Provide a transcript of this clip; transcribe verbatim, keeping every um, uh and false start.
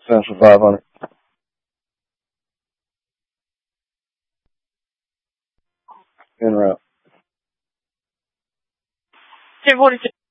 Cents for five hundred. En route. ten forty-two.